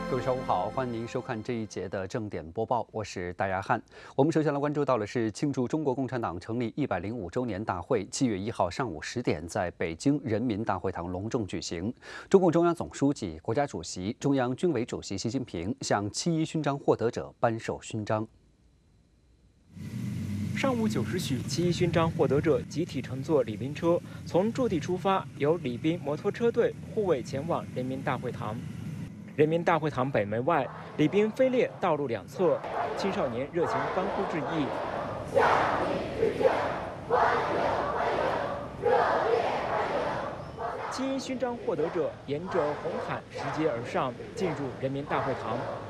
各位上午好，欢迎您收看这一节的正点播报，我是戴亚汉。我们首先来关注到的是庆祝中国共产党成立105周年大会，7月1号上午10点在北京人民大会堂隆重举行。中共中央总书记、国家主席、中央军委主席习近平向7·1勋章获得者颁授勋章。 上午9时许，7·1勋章获得者集体乘坐礼宾车，从驻地出发，由礼宾摩托车队护卫前往人民大会堂。人民大会堂北门外，礼宾飞列道路两侧，青少年热情欢呼致意。7·1勋章获得者沿着红毯拾阶而上，进入人民大会堂，